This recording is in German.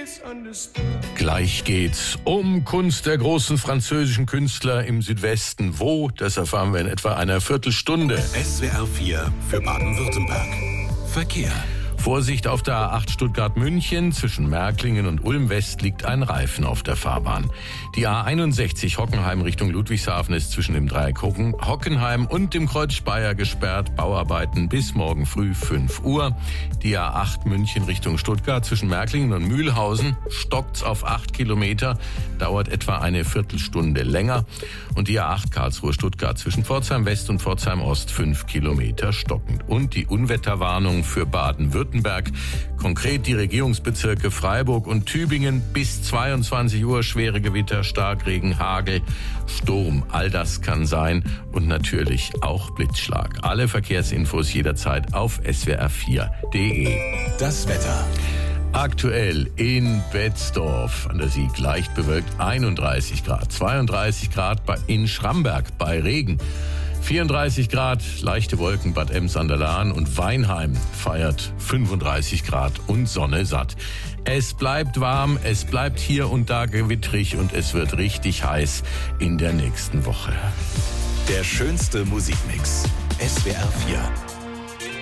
Gleich geht's um Kunst der großen französischen Künstler im Südwesten. Wo? Das erfahren wir in etwa einer Viertelstunde. SWR 4 für Baden-Württemberg. Verkehr. Vorsicht auf der A8 Stuttgart-München. Zwischen Märklingen und Ulm-West liegt ein Reifen auf der Fahrbahn. Die A61 Hockenheim Richtung Ludwigshafen ist zwischen dem Dreieck Hockenheim und dem Kreuz Speyer gesperrt. Bauarbeiten bis morgen früh 5 Uhr. Die A8 München Richtung Stuttgart zwischen Märklingen und Mühlhausen stockt's auf 8 Kilometer. Dauert etwa eine Viertelstunde länger. Und die A8 Karlsruhe-Stuttgart zwischen Pforzheim West und Pforzheim Ost 5 Kilometer stockend. Und die Unwetterwarnung für Baden-Württemberg. Konkret die Regierungsbezirke Freiburg und Tübingen bis 22 Uhr schwere Gewitter, Starkregen, Hagel, Sturm. All das kann sein und natürlich auch Blitzschlag. Alle Verkehrsinfos jederzeit auf swr4.de. Das Wetter. Aktuell in Betzdorf an der Sieg leicht bewölkt 31 Grad, 32 Grad in Schramberg bei Regen. 34 Grad, leichte Wolken, Bad Ems an der Lahn und Weinheim feiert 35 Grad und Sonne satt. Es bleibt warm, es bleibt hier und da gewittrig und es wird richtig heiß in der nächsten Woche. Der schönste Musikmix. SWR 4.